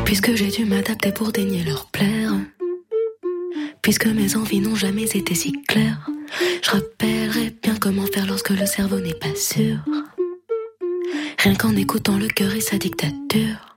Puisque j'ai dû m'adapter pour daigner leur plaire. Puisque mes envies n'ont jamais été si claires. Je rappellerai bien comment faire lorsque le cerveau n'est pas sûr. Rien qu'en écoutant le cœur et sa dictature.